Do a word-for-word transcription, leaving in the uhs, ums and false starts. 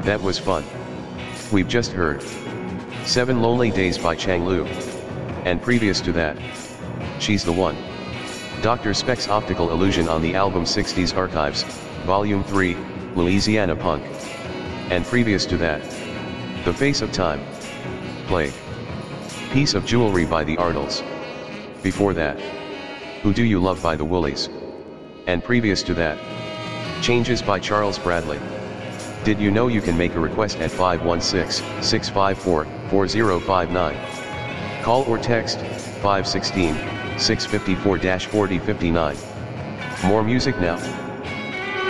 That was fun. We've just heard Seven Lonely Days by Chang Lu. And previous to that, She's the One. Doctor Speck's Optical Illusion on the album sixties Archives, Volume three, Louisiana Punk. And previous to that, The Face of Time. Plague. Piece of Jewelry by the Arnolds. Before that, Who Do You Love by the Woolies. And previous to that, Changes by Charles Bradley. Did you know you can make a request at five one six, six five four, four zero five nine? Call or text five one six, six five four, four zero five nine. More music now.